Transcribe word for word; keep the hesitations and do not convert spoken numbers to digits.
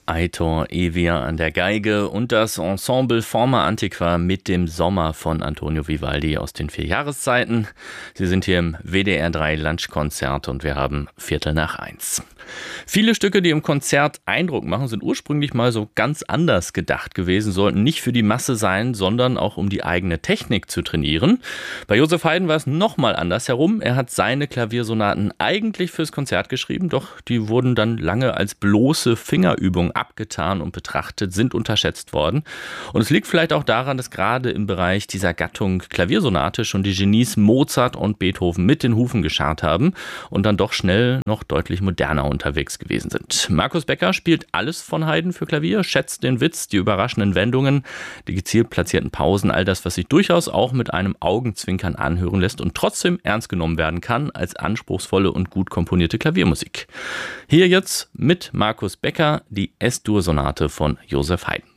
Aitor Evia an der Geige und das Ensemble Forma Antiqua mit dem Sommer von Antonio Vivaldi aus den vier Jahreszeiten. Sie sind hier im W D R drei Lunchkonzert und wir haben Viertel nach eins. Viele Stücke, die im Konzert Eindruck machen, sind ursprünglich mal so ganz anders gedacht gewesen, sollten nicht für die Masse sein, sondern auch um die eigene Technik zu trainieren. Bei Joseph Haydn war es nochmal anders herum. Er hat seine Klaviersonaten eigentlich fürs Konzert geschrieben, doch die wurden dann lange als bloße Fingerübung abgetan und betrachtet, sind unterschätzt worden. Und es liegt vielleicht auch daran, dass gerade im Bereich dieser Gattung Klaviersonate schon die Genies Mozart und Beethoven mit den Hufen geschart haben und dann doch schnell noch deutlich moderner unterwegs gewesen sind. Markus Becker spielt alles von Haydn für Klavier, schätzt den Witz, die überraschenden Wendungen, die gezielt platzierten Pausen, all das, was sich durchaus auch mit einem Augenzwinkern anhören lässt und trotzdem ernst genommen werden kann als anspruchsvolle und gut komponierte Klaviermusik. Hier jetzt mit Markus Becker die S-Dur-Sonate von Joseph Haydn.